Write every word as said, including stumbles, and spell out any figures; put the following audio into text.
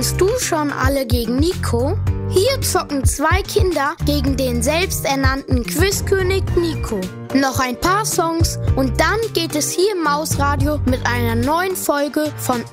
Kennst du schon alle gegen Nico? Hier zocken zwei Kinder gegen den selbsternannten Quizkönig Nico. Noch ein paar Songs und dann geht es hier im Mausradio mit einer neuen Folge von